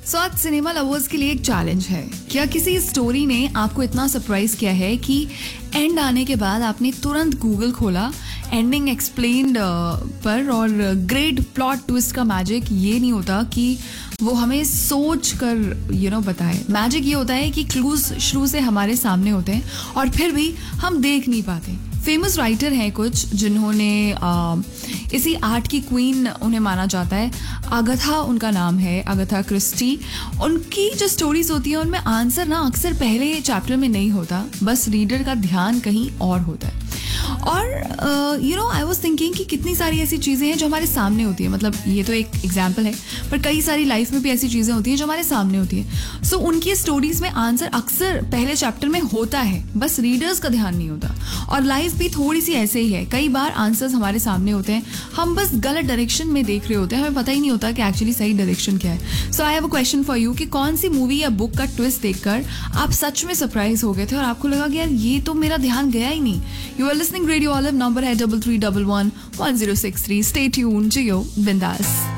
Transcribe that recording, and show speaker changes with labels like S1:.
S1: सो आज cinema lovers के लिए एक चैलेंज है। क्या किसी स्टोरी ने आपको इतना सरप्राइज किया है कि एंड आने के बाद आपने तुरंत गूगल खोला एंडिंग एक्सप्लेन्ड पर, और ग्रेट प्लॉट ट्विस्ट का मैजिक ये नहीं होता कि वो हमें सोच कर बताए। मैजिक ये होता है कि क्लूज शुरू से हमारे सामने होते हैं और फिर भी हम देख नहीं पाते। फेमस राइटर हैं कुछ जिन्होंने इसी आर्ट की क्वीन उन्हें माना जाता है। अगाथा उनका नाम है, अगाथा क्रिस्टी। उनकी जो स्टोरीज होती हैं उनमें आंसर ना अक्सर पहले चैप्टर में नहीं होता, बस रीडर का ध्यान कहीं और होता है। और आई वॉज थिंकिंग कि कितनी सारी ऐसी चीज़ें हैं जो हमारे सामने होती है। मतलब ये तो एक एग्जाम्पल है, पर कई सारी लाइफ में भी ऐसी चीज़ें होती हैं जो हमारे सामने होती हैं। सो उनकी स्टोरीज में आंसर अक्सर पहले चैप्टर में होता है, बस रीडर्स का ध्यान नहीं होता। और लाइफ भी थोड़ी सी ऐसे ही है, कई बार आंसर्स हमारे सामने होते हैं, हम बस गलत डायरेक्शन में देख रहे होते हैं, हमें पता ही नहीं होता कि एक्चुअली सही डायरेक्शन क्या है। सो I have a question for you कि कौन सी मूवी या बुक का ट्विस्ट देखकर आप सच में सरप्राइज हो गए थे और आपको लगा कि यार ये तो मेरा ध्यान गया ही नहीं। You are listening radio olive, number है 3311 1063। स्टे ट्यून्ड, जियो बिंदास।